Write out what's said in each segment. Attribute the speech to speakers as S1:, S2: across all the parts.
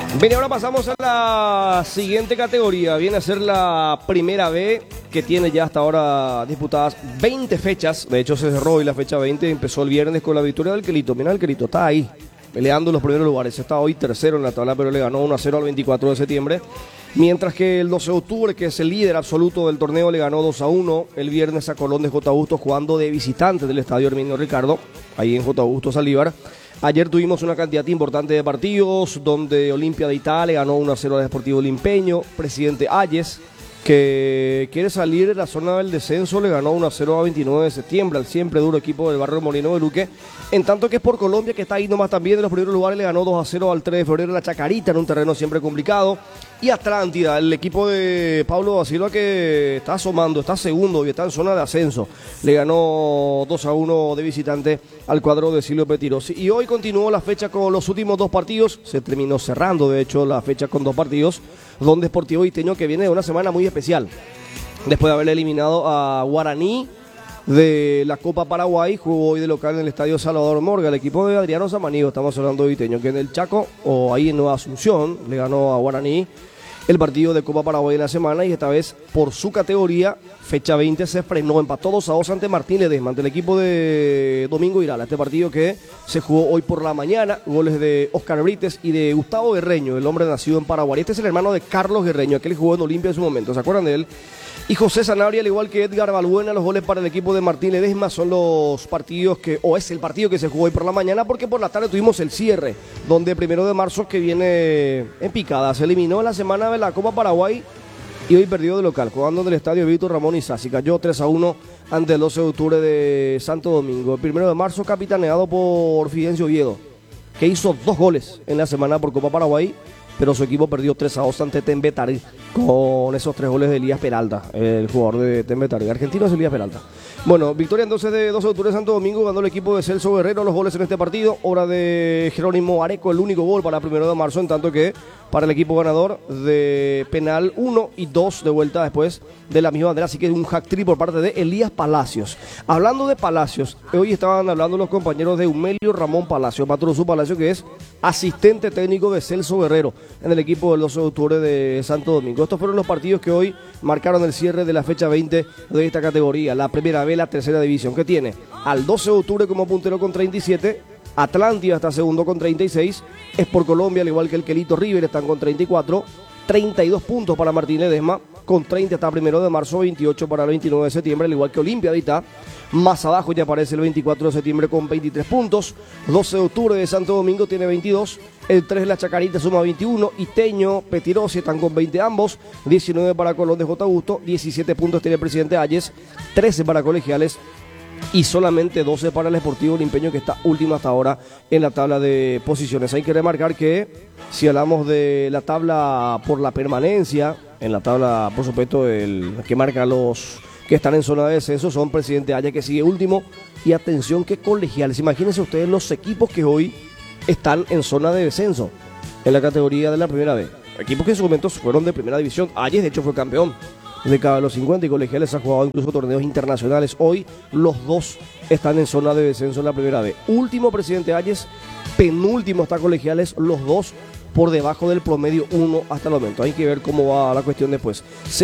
S1: Bien, ahora pasamos a la siguiente categoría. Viene a ser la primera B, que tiene ya hasta ahora disputadas 20 fechas. De hecho, se cerró hoy la fecha 20. Empezó el viernes con la victoria del Quelito. Mira, el Quelito está ahí, peleando en los primeros lugares. Está hoy tercero en la tabla, pero le ganó 1-0 al 24 de septiembre. Mientras que el 12 de octubre, que es el líder absoluto del torneo, le ganó 2-1 el viernes a Colón de J. Augusto, jugando de visitante del estadio Herminio Ricardo, ahí en J. Augusto Salívar. Ayer tuvimos una cantidad importante de partidos, donde Olimpia de Itá le ganó 1-0 al Deportivo Limpeño. Presidente Ayes, que quiere salir de la zona del descenso, le ganó 1-0 a 29 de septiembre al siempre duro equipo del barrio Molino de Luque. En tanto que es por Colombia, que está ahí nomás también en los primeros lugares, le ganó 2-0 al 3 de febrero la Chacarita, en un terreno siempre complicado. Y Atlántida, el equipo de Pablo da Silva, que está asomando, está segundo y está en zona de ascenso, le ganó 2-1 de visitante al cuadro de Silvio Petirosi. Y hoy continuó la fecha con los últimos dos partidos, se terminó cerrando de hecho la fecha con dos partidos, donde Sportivo Iteño, que viene de una semana muy especial, después de haberle eliminado a Guaraní de la Copa Paraguay, jugó hoy de local en el Estadio Salvador Morga, el equipo de Adriano Samaniego, estamos hablando de Iteño, que en el Chaco, o ahí en Nueva Asunción, le ganó a Guaraní el partido de Copa Paraguay en la semana, y esta vez por su categoría, fecha 20, se frenó, empató 2-2 ante Martín Ledesma, ante el equipo de Domingo Irala. Este partido que se jugó hoy por la mañana, goles de Oscar Brites y de Gustavo Guerreño, el hombre nacido en Paraguay. Este es el hermano de Carlos Guerreño, aquel que jugó en Olimpia en su momento, ¿se acuerdan de él? Y José Sanabria, al igual que Edgar Balbuena, los goles para el equipo de Martín Ledesma son los partidos que, o es el partido que se jugó hoy por la mañana, porque por la tarde tuvimos el cierre, donde 1 de marzo, que viene en picada, se eliminó en la semana de la Copa Paraguay y hoy perdió de local, jugando en el estadio Víctor Ramón Isasi, cayó 3-1 ante el 12 de octubre de Santo Domingo. El 1 de marzo capitaneado por Fidencio Oviedo, que hizo 2 goles en la semana por Copa Paraguay, pero su equipo perdió 3-2 ante Tembetari, con esos 3 goles de Elías Peralta, el jugador de Tembetari. Argentino es Elías Peralta. Bueno, victoria entonces de 12 de octubre de Santo Domingo, ganó el equipo de Celso Guerrero los goles en este partido. Obra de Jerónimo Areco, el único gol para 1 de marzo, en tanto que para el equipo ganador de penal 1 y 2 de vuelta después de la misma manera, así que un hat-trick por parte de Elías Palacios. Hablando de Palacios, hoy estaban hablando los compañeros de Humelio Ramón Palacio, Matrosu Palacio, que es asistente técnico de Celso Guerrero en el equipo del 12 de octubre de Santo Domingo. Estos fueron los partidos que hoy marcaron el cierre de la fecha 20 de esta categoría, la primera B, la tercera división, que tiene al 12 de octubre como puntero con 37, Atlántida está segundo con 36, Sport Colombia, al igual que el Quelito River, están con 34, 32 puntos para Martín Ledesma, con 30 está 1 de marzo, 28 para el 29 de septiembre, al igual que Olimpia de Itá. Más abajo ya aparece el 24 de septiembre con 23 puntos, 12 de octubre de Santo Domingo tiene 22, el 3 la Chacarita suma 21, Iteño, Petirosi están con 20 ambos, 19 para Colón de J. Augusto, 17 puntos tiene el Presidente Ayes, 13 para Colegiales y solamente 12 para el Sportivo Limpeño, que está último hasta ahora en la tabla de posiciones. Hay que remarcar que si hablamos de la tabla por la permanencia, en la tabla, por supuesto, el que marca los que están en zona de descenso son Presidente Ayes, que sigue último, y atención que Colegiales. Imagínense ustedes los equipos que hoy están en zona de descenso en la categoría de la primera B. Equipos que en su momento fueron de primera división. Ayes, de hecho, fue campeón de cada de los 50 y Colegiales ha jugado incluso torneos internacionales. Hoy los dos están en zona de descenso en la primera B. Último Presidente Ayes, penúltimo está Colegiales, los dos por debajo del promedio 1 hasta el momento. Hay que ver cómo va la cuestión después.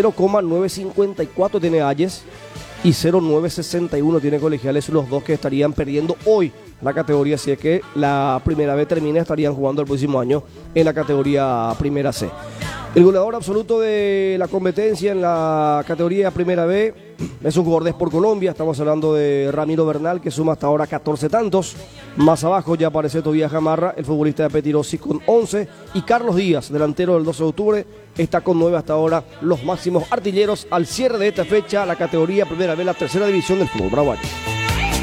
S1: 0,954 tiene Ayes y 0,961 tiene Colegiales, los dos que estarían perdiendo hoy la categoría. Si es que la primera B termina, estarían jugando el próximo año en la categoría primera C. El goleador absoluto de la competencia en la categoría primera B es un jugador de Sport Colombia. Estamos hablando de Ramiro Bernal, que suma hasta ahora 14 tantos. Más abajo ya aparece Tobías Gamarra, el futbolista de Petirosi, con 11. Y Carlos Díaz, delantero del 12 de octubre, está con 9 hasta ahora, los máximos artilleros al cierre de esta fecha, la categoría primera B, la tercera división del fútbol paraguayo.